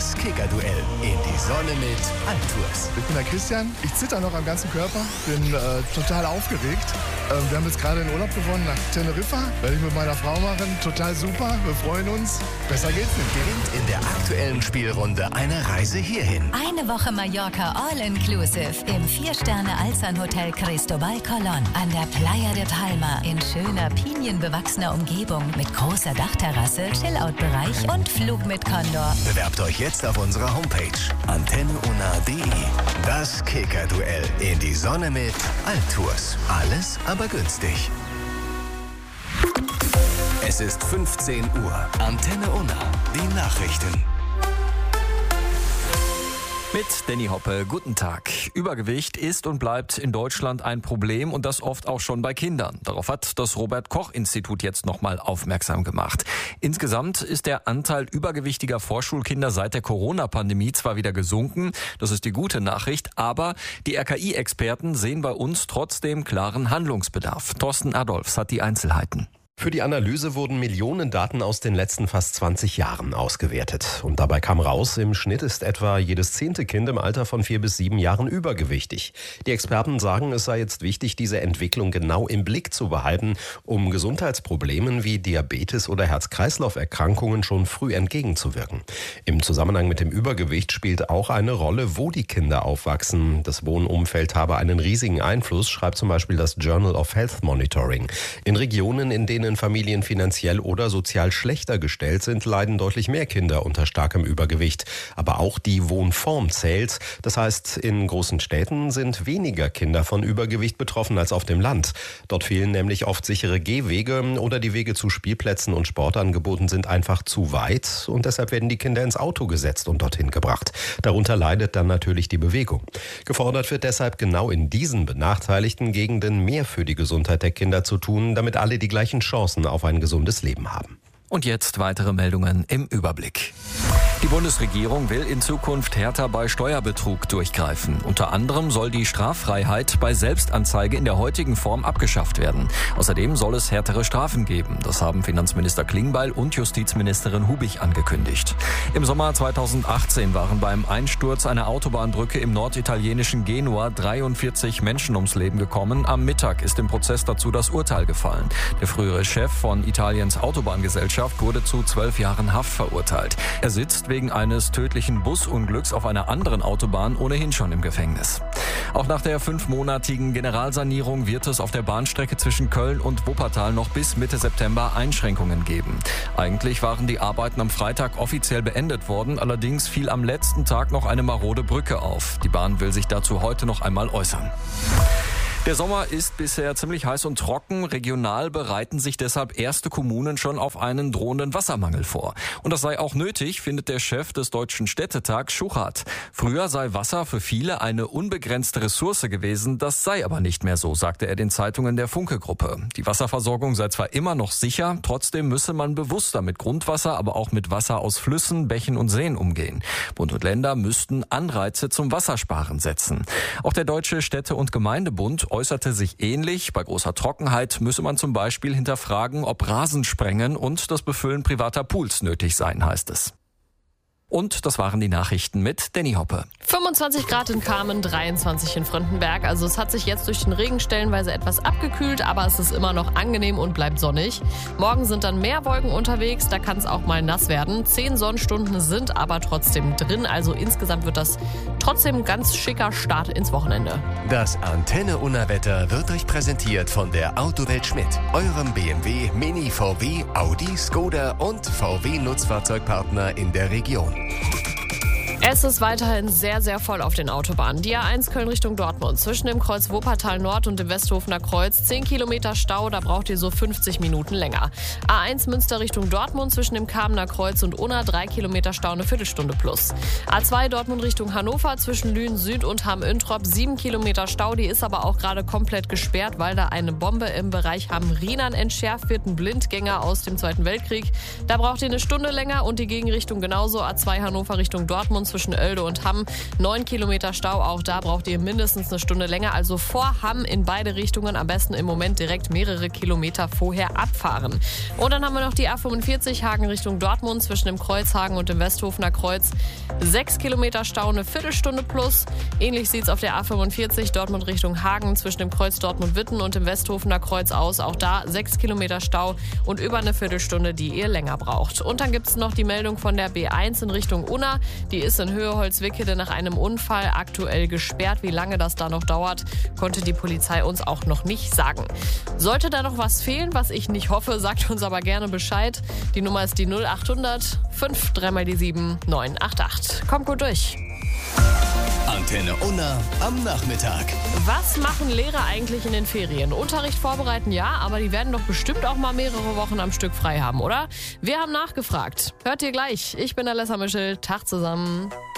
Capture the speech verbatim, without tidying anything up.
Das Kicker-Duell in die Sonne mit Altours. Ich bin der Christian, ich zitter noch am ganzen Körper, bin äh, total aufgeregt. Ähm, wir haben jetzt gerade den Urlaub gewonnen nach Teneriffa, werde ich mit meiner Frau machen, total super, wir freuen uns, besser geht's nicht. Gewinnt in der aktuellen Spielrunde eine Reise hierhin. Eine Woche Mallorca All-Inclusive im Vier-Sterne-Alzan-Hotel Cristobal Colón an der Playa de Palma in schöner, pinienbewachsener Umgebung mit großer Dachterrasse, Chillout-Bereich und Flug mit Condor. Bewerbt euch jetzt auf unserer Homepage antenne una punkt de. Das Kicker-Duell in die Sonne mit Altours. Alles, aber günstig. Es ist fünfzehn Uhr. Antenne Unna. Die Nachrichten. Mit Danny Hoppe, guten Tag. Übergewicht ist und bleibt in Deutschland ein Problem und das oft auch schon bei Kindern. Darauf hat das Robert-Koch-Institut jetzt nochmal aufmerksam gemacht. Insgesamt ist der Anteil übergewichtiger Vorschulkinder seit der Corona-Pandemie zwar wieder gesunken, das ist die gute Nachricht, aber die R K I-Experten sehen bei uns trotzdem klaren Handlungsbedarf. Thorsten Adolfs hat die Einzelheiten. Für die Analyse wurden Millionen Daten aus den letzten fast zwanzig Jahren ausgewertet. Und dabei kam raus, im Schnitt ist etwa jedes zehnte Kind im Alter von vier bis sieben Jahren übergewichtig. Die Experten sagen, es sei jetzt wichtig, diese Entwicklung genau im Blick zu behalten, um Gesundheitsproblemen wie Diabetes oder Herz-Kreislauf-Erkrankungen schon früh entgegenzuwirken. Im Zusammenhang mit dem Übergewicht spielt auch eine Rolle, wo die Kinder aufwachsen. Das Wohnumfeld habe einen riesigen Einfluss, schreibt zum Beispiel das Journal of Health Monitoring. In Regionen, in denen Familien finanziell oder sozial schlechter gestellt sind, leiden deutlich mehr Kinder unter starkem Übergewicht. Aber auch die Wohnform zählt. Das heißt, in großen Städten sind weniger Kinder von Übergewicht betroffen als auf dem Land. Dort fehlen nämlich oft sichere Gehwege oder die Wege zu Spielplätzen und Sportangeboten sind einfach zu weit und deshalb werden die Kinder ins Auto gesetzt und dorthin gebracht. Darunter leidet dann natürlich die Bewegung. Gefordert wird deshalb genau in diesen benachteiligten Gegenden mehr für die Gesundheit der Kinder zu tun, damit alle die gleichen Chancen auf ein gesundes Leben haben. Und jetzt weitere Meldungen im Überblick. Die Bundesregierung will in Zukunft härter bei Steuerbetrug durchgreifen. Unter anderem soll die Straffreiheit bei Selbstanzeige in der heutigen Form abgeschafft werden. Außerdem soll es härtere Strafen geben. Das haben Finanzminister Klingbeil und Justizministerin Hubig angekündigt. Im Sommer zweitausendachtzehn waren beim Einsturz einer Autobahnbrücke im norditalienischen Genua dreiundvierzig Menschen ums Leben gekommen. Am Mittag ist im Prozess dazu das Urteil gefallen. Der frühere Chef von Italiens Autobahngesellschaft wurde zu zwölf Jahren Haft verurteilt. Er sitzt wegen eines tödlichen Busunglücks auf einer anderen Autobahn ohnehin schon im Gefängnis. Auch nach der fünfmonatigen Generalsanierung wird es auf der Bahnstrecke zwischen Köln und Wuppertal noch bis Mitte September Einschränkungen geben. Eigentlich waren die Arbeiten am Freitag offiziell beendet worden, allerdings fiel am letzten Tag noch eine marode Brücke auf. Die Bahn will sich dazu heute noch einmal äußern. Der Sommer ist bisher ziemlich heiß und trocken. Regional bereiten sich deshalb erste Kommunen schon auf einen drohenden Wassermangel vor. Und das sei auch nötig, findet der Chef des Deutschen Städtetags Schuchart. Früher sei Wasser für viele eine unbegrenzte Ressource gewesen. Das sei aber nicht mehr so, sagte er den Zeitungen der Funke-Gruppe. Die Wasserversorgung sei zwar immer noch sicher, trotzdem müsse man bewusster mit Grundwasser, aber auch mit Wasser aus Flüssen, Bächen und Seen umgehen. Bund und Länder müssten Anreize zum Wassersparen setzen. Auch der Deutsche Städte- und Gemeindebund äußerte sich ähnlich. Bei großer Trockenheit müsse man zum Beispiel hinterfragen, ob Rasensprengen und das Befüllen privater Pools nötig seien, heißt es. Und das waren die Nachrichten mit Danny Hoppe. fünfundzwanzig Grad in Kamen, dreiundzwanzig in Frontenberg. Also es hat sich jetzt durch den Regen stellenweise etwas abgekühlt, aber es ist immer noch angenehm und bleibt sonnig. Morgen sind dann mehr Wolken unterwegs, da kann es auch mal nass werden. Zehn Sonnenstunden sind aber trotzdem drin. Also insgesamt wird das trotzdem ein ganz schicker Start ins Wochenende. Das Antenne Unna Wetter wird euch präsentiert von der Autowelt Schmidt, eurem B M W, Mini, V W, Audi, Skoda und V W-Nutzfahrzeugpartner in der Region. Es ist weiterhin sehr, sehr voll auf den Autobahnen. Die A eins Köln Richtung Dortmund. Zwischen dem Kreuz Wuppertal Nord und dem Westhofener Kreuz zehn Kilometer Stau, da braucht ihr so fünfzig Minuten länger. A eins Münster Richtung Dortmund zwischen dem Kamener Kreuz und Unna drei Kilometer Stau, eine Viertelstunde plus. A zwei Dortmund Richtung Hannover zwischen Lünen Süd und Hamm-Üntrop sieben Kilometer Stau. Die ist aber auch gerade komplett gesperrt, weil da eine Bombe im Bereich Hamm-Rienan entschärft wird. Ein Blindgänger aus dem Zweiten Weltkrieg. Da braucht ihr eine Stunde länger und die Gegenrichtung genauso. A zwei Hannover Richtung Dortmund zwischen Oelde und Hamm. neun Kilometer Stau, auch da braucht ihr mindestens eine Stunde länger. Also vor Hamm in beide Richtungen, am besten im Moment direkt mehrere Kilometer vorher abfahren. Und dann haben wir noch die A fünfundvierzig Hagen Richtung Dortmund zwischen dem Kreuzhagen und dem Westhofener Kreuz. sechs Kilometer Stau, eine Viertelstunde plus. Ähnlich sieht es auf der A fünfundvierzig Dortmund Richtung Hagen zwischen dem Kreuz Dortmund-Witten und dem Westhofener Kreuz aus. Auch da sechs Kilometer Stau und über eine Viertelstunde, die ihr länger braucht. Und dann gibt es noch die Meldung von der B eins in Richtung Unna. Die ist in Höhe Holzwickede nach einem Unfall aktuell gesperrt. Wie lange das da noch dauert, konnte die Polizei uns auch noch nicht sagen. Sollte da noch was fehlen, was ich nicht hoffe, sagt uns aber gerne Bescheid. Die Nummer ist die null achthundert fünf drei mal die sieben neun acht acht. Kommt gut durch. Antenne Unna am Nachmittag. Was machen Lehrer eigentlich in den Ferien? Unterricht vorbereiten, ja, aber die werden doch bestimmt auch mal mehrere Wochen am Stück frei haben, oder? Wir haben nachgefragt. Hört ihr gleich. Ich bin Alessa Mischel. Tag zusammen.